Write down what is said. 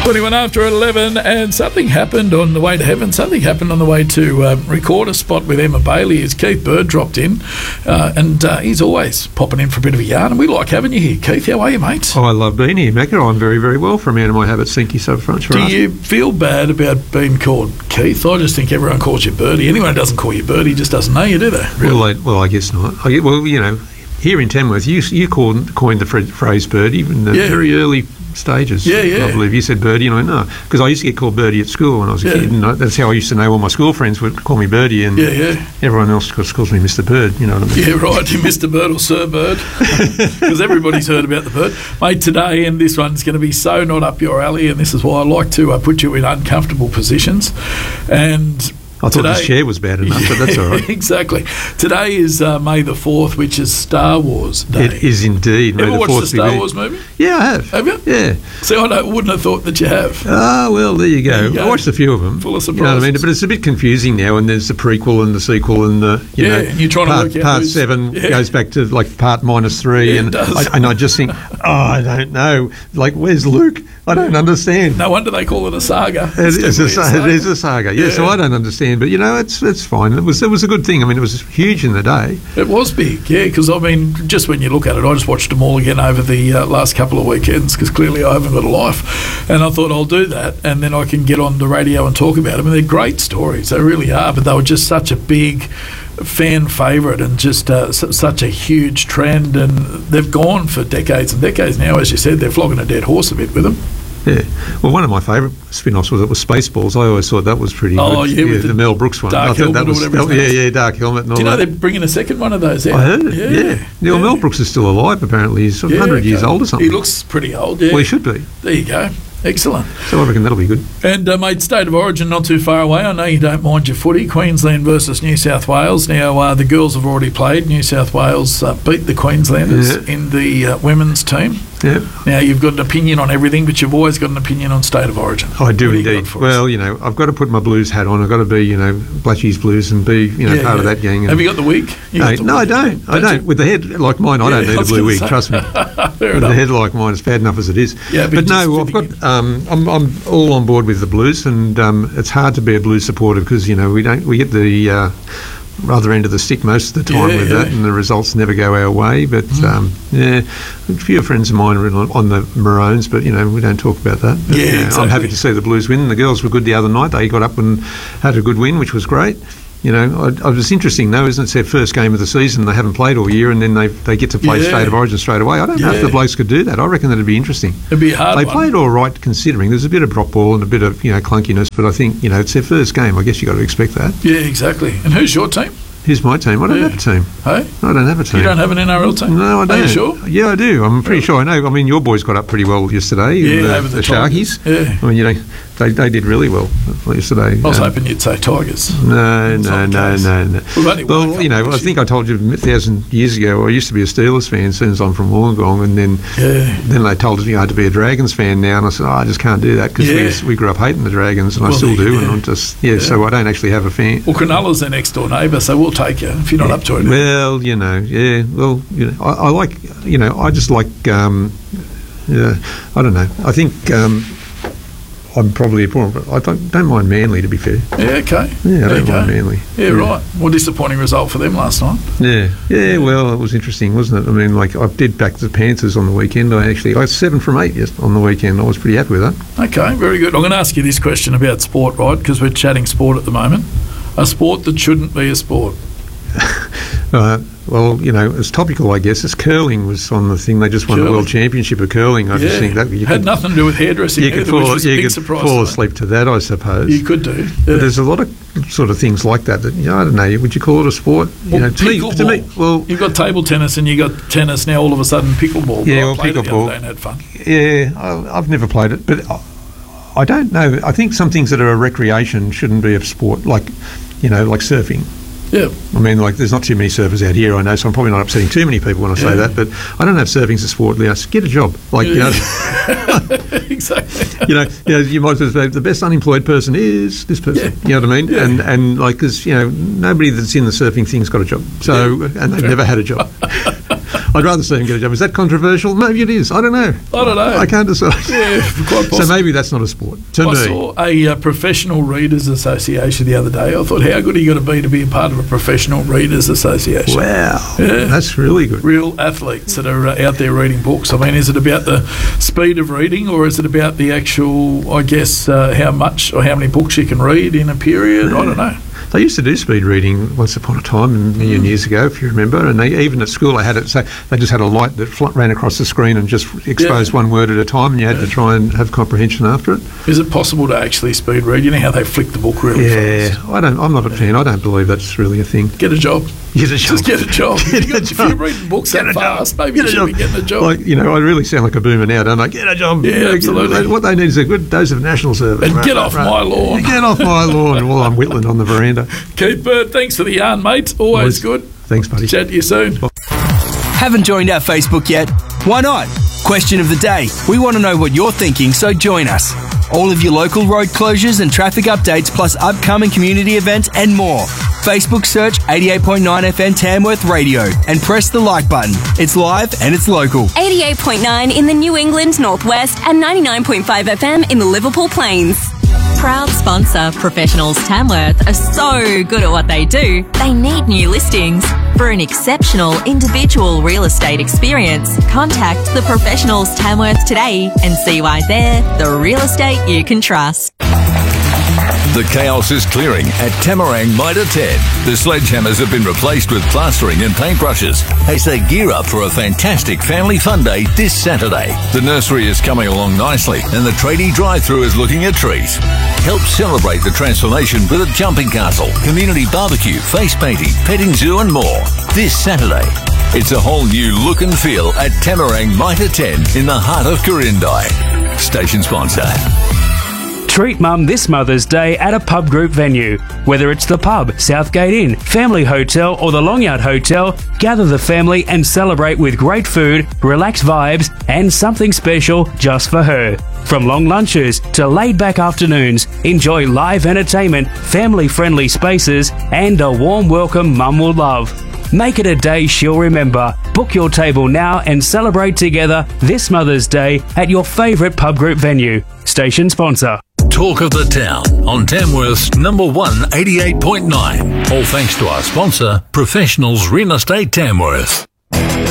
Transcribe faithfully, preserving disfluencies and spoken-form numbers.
twenty-one after eleven, and something happened on the way to heaven. Something happened on the way to um, record a spot with Emma Bailey as Keith Bird dropped in, uh, and uh, he's always popping in for a bit of a yarn, and we like having you here. Keith, how are you, mate? Oh, I love being here, Macca. I'm very, very well for a man of my habits. Thank you so much for Do asking. you feel bad about being called Keith? I just think everyone calls you Birdie. Anyone who doesn't call you Birdie just doesn't know you, do they? Really? Well, I, well, I guess not. I, get- well, you know, here in Tamworth, you you called, coined the fr- phrase Birdie in the Yeah. very early stages. Yeah, yeah. I believe you said Birdie, and I went, no, because I used to get called Birdie at school when I was a Yeah. kid, and I, that's how I used to know all my school friends would call me Birdie, and Yeah, yeah. everyone else calls, calls me Mister Bird. You know what I mean? Yeah, right, you Mister Bird or Sir Bird, because everybody's heard about the bird. Mate, today, and this one's going to be so not up your alley, and this is why I like to uh, put you in uncomfortable positions. And I thought today, this chair was bad enough, but that's all right. Exactly. Today is uh, May the fourth, which is Star Wars Day. It is indeed. May Ever the watched fourth the Star be with- Wars movie? Yeah, I have. Have you? Yeah. See, I don't, wouldn't have thought that you have. Ah, well, there you go. There you go. I watched a few of them. Full of You know what I mean? surprises. But it's a bit confusing now, and there's the prequel and the sequel, and the you Yeah, know, and you're trying to part, work out part who's- seven yeah. goes back to like part minus three, Yeah, it and does. I, and I just think, oh, I don't know. Like, where's Luke? I don't understand. No wonder they call it a saga. It It's is, a, definitely sa- it is a saga, yeah, Yeah. So I don't understand, but you know, it's it's fine. It was it was a good thing. I mean, it was huge in the day. It was big, yeah, because I mean, just when you look at it, I just watched them all again over the uh, last couple of weekends because clearly I haven't got a life. And I thought I'll do that and then I can get on the radio and talk about them. And they're great stories, they really are, but they were just such a big fan favourite and just uh, s- such a huge trend. And they've gone for decades and decades now, as you said, they're flogging a dead horse a bit with them. Yeah. Well, one of my favourite spin-offs was it was Spaceballs. I always thought that was pretty Oh, good. yeah, with the, the Mel Brooks one. Dark I thought that Helmet or was whatever his yeah, name is. yeah, Dark Helmet and all Do you know that. they're bringing a second one of those out? I heard it. Yeah. yeah. Well, Mel Brooks is still alive. Apparently, he's one hundred years okay. old or something. He looks pretty old, yeah. Well, he should be. There you go. Excellent. So I reckon that'll be good. And, uh, mate, State of Origin not too far away. I know you don't mind your footy. Queensland versus New South Wales. Now, uh, the girls have already played. New South Wales uh, beat the Queenslanders Yeah. in the uh, women's team. Yeah. Now, you've got an opinion on everything, but you've always got an opinion on State of Origin. I do What you got indeed. for us? Well, you know, I've got to put my Blues hat on. I've got to be, you know, Blatchy's Blues and be, you know, Yeah, part yeah. of that gang. And Have you got the wig? You no, got the no, I wig. don't. I Don't don't. With the head like mine, I Yeah, don't need I a was blue gonna wig. say. Trust me. Fair With a enough. head like mine, it's bad enough as it is. Yeah, but but just no, I've fitting got. Um, I'm, I'm all on board with the Blues, and um, it's hard to be a Blues supporter because you know we don't we get the uh, other end of the stick most of the time Yeah, with yeah. that, and the results never go our way. But Mm. um, yeah, a few friends of mine are on, on the Maroons, but you know we don't talk about that. But, Yeah, you know, I'm exactly. happy to see the Blues win. The girls were good the other night. They got up and had a good win, which was great. You know, I, I was interesting though, isn't it? It's their first game of the season. They haven't played all year, and then they they get to play Yeah. State of Origin straight away. I don't know if Yeah. the blokes could do that. I reckon that'd be interesting. It'd be a hard They one. played all right considering. There's a bit of drop ball and a bit of you know clunkiness, but I think you know it's their first game. I guess you got to expect that. Yeah, exactly. And who's your team? Here's my team. I don't Yeah. have a team. Hey? I don't have a team. You don't have an N R L team? No, I don't. Are you sure? Yeah, I do. I'm pretty sure I know. I mean, your boys got up pretty well yesterday. Yeah, the, over the the Tigers. Sharkies. Yeah. I mean, you know, they, they did really well yesterday. I was Um, hoping you'd say Tigers. No, It's no, not the no, case. no, no. We've only won a Well, you couple know, I this think I told you a thousand years ago, I used to be a Steelers fan as soon as I'm from Wollongong, and then Yeah. then they told me I had to be a Dragons fan now, and I said, oh, I just can't do that because Yeah. we, we grew up hating the Dragons, and Well, I still there you do, go. and I'm just, yeah, so I don't actually have a fan. Well, Cronulla's their next door neighbour, so we'll take you if you're not up to it. Well, you know, yeah, well, you know, I, I like, you know, I just like, um, yeah, I don't know, I think um, I'm probably a poor, but I don't, don't mind Manly, to be fair. Yeah, okay. Yeah, I There you don't go. mind Manly. Yeah, right. Well, disappointing result for them last night. Yeah, yeah. Well, it was interesting, wasn't it? I mean, like I did back the Panthers on the weekend. I actually, I was seven from eight yes, on the weekend. I was pretty happy with that. Okay, very good. I'm going to ask you this question about sport, right? Because we're chatting sport at the moment. A sport that shouldn't be a sport. Uh, well, you know, it's topical, I guess. It's curling was on the thing. They just won the Curling. world championship of curling. I yeah. just think that you had could, nothing to do with hairdressing you either, could which fall, was a you big could surprise. fall to me. asleep to that, I suppose. You could do. Yeah. But there's a lot of sort of things like that that you know, I don't know. Would you call it a sport? You Well, know, to me, to pickleball. me, well, You've got table tennis and you've got tennis now, all of a sudden pickleball. Yeah, I well, played it the other pickleball. day and had fun. yeah, I, I've never played it, but I, I don't know. I think some things that are a recreation shouldn't be a sport, like you know, like surfing. Yeah. I mean, like, there's not too many surfers out here, I know, so I'm probably not upsetting too many people when I say Yeah. that, but I don't have surfing as a sport. You know, get a job. Like, you know, Exactly. you know, you know, you might as well say the best unemployed person is this person. Yeah. You know what I mean? Yeah. And, and like, because, you know, nobody that's in the surfing thing's got a job. So, and they've never had a job. I'd rather see him get a job. Is that controversial? Maybe it is. I don't know. I don't know. I can't decide. Yeah, quite possible. So maybe that's not a sport to I me. saw a uh, professional readers association the other day. I thought, how good are you got to be to be a part of a professional readers association? Wow, Yeah. that's really good. Real athletes that are uh, out there reading books. I mean, is it about the speed of reading, or is it about the actual, I guess, uh, how much or how many books you can read in a period? I don't know. They used to do speed reading once upon a time, a million years ago, if you remember. And they, even at school, they had it. So they just had a light that fl- ran across the screen and just exposed Yeah. one word at a time, and you had Yeah. to try and have comprehension after it. Is it possible to actually speed read? You know how they flick the book really Yeah, fast? I don't. I'm not a fan. I don't believe that's really a thing. Get a job. Get a job. Just get a job. Get You got- a If job. you're reading books Get that a job. fast, maybe Get you a should be job. getting a job. Like, you know, I really sound like a boomer now, don't I? Get a job. Yeah, You know, absolutely. What they need is a good dose of national service. And Right, get right, off right. my lawn. Get off my lawn while I'm whittling on the veranda. Keith Bird, thanks for the yarn, mate. Always Always. good. Thanks, buddy. Chat to you soon. Haven't joined our Facebook yet? Why not? Question of the day. We want to know what you're thinking, so join us. All of your local road closures and traffic updates, plus upcoming community events and more. Facebook search eighty-eight point nine F M Tamworth Radio and press the like button. It's live and it's local. eighty-eight point nine in the New England Northwest and ninety-nine point five F M in the Liverpool Plains. Proud sponsor Professionals Tamworth are so good at what they do, they need new listings. For an exceptional individual real estate experience, contact the Professionals Tamworth today and see why they're the real estate you can trust. The chaos is clearing at Tamarang Mitre ten. The sledgehammers have been replaced with plastering and paintbrushes as they gear up for a fantastic family fun day this Saturday. The nursery is coming along nicely and the tradie drive-through is looking a treat. Help celebrate the transformation with a jumping castle, community barbecue, face painting, petting zoo and more this Saturday. It's a whole new look and feel at Tamarang Mitre ten in the heart of Corindai. Station sponsor. Treat Mum this Mother's Day at a pub group venue. Whether it's the pub, Southgate Inn, Family Hotel or the Longyard Hotel, gather the family and celebrate with great food, relaxed vibes and something special just for her. From long lunches to laid-back afternoons, enjoy live entertainment, family-friendly spaces and a warm welcome Mum will love. Make it a day she'll remember. Book your table now and celebrate together this Mother's Day at your favourite pub group venue. Station sponsor. Talk of the Town on Tamworth's number one eighty-eight point nine. All thanks to our sponsor, Professionals Real Estate Tamworth.